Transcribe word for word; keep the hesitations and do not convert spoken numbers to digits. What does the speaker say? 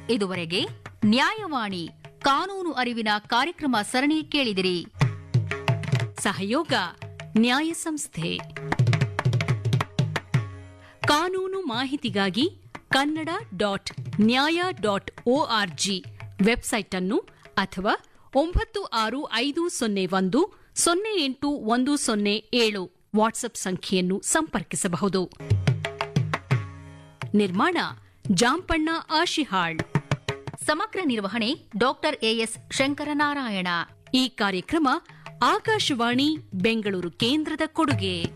ಇದುವರೆಗೆ ನ್ಯಾಯವಾಣಿ ಕಾನೂನು ಅರಿವಿನ ಕಾರ್ಯಕ್ರಮ ಸರಣಿ ಕೇಳಿದಿರಿ. ಸಹಯೋಗ ನ್ಯಾಯ ಸಂಸ್ಥೆ. ಕಾನೂನು ಮಾಹಿತಿಗಾಗಿ ಕನ್ನಡ ಡಾಟ್ ನ್ಯಾಯ ಡಾಟ್ ಒಆರ್ಜಿ ವೆಬ್ಸೈಟ್ ಅನ್ನು ಅಥವಾ ಒಂಬತ್ತು ಆರು ಐದು ಸೊನ್ನೆ ಒಂದು ಸೊನ್ನೆ ಎಂಟು ಒಂದು ಸೊನ್ನೆ ಏಳು ವಾಟ್ಸ್ಆಪ್ ಸಂಖ್ಯೆಯನ್ನು ಸಂಪರ್ಕಿಸಬಹುದು. ನಿರ್ಮಾಣ ಜಾಂಪಣ್ಣ ಆಶಿಹಾಳ್. ಸಮಗ್ರ ನಿರ್ವಹಣೆ ಡಾಕ್ಟರ್ ಎಎಸ್ ಶಂಕರನಾರಾಯಣ. ಈ ಕಾರ್ಯಕ್ರಮ ಆಕಾಶವಾಣಿ ಬೆಂಗಳೂರು ಕೇಂದ್ರದ ಕೊಡುಗೆ.